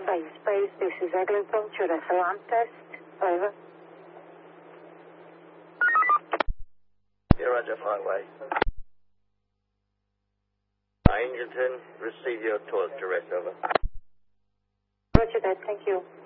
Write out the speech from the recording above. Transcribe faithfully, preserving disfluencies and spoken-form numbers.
five Space, this is Eglinton to the alarm test. Over. Yeah, Roger, Highway. Angelton, receive your toilet direct, over. Roger that, thank you.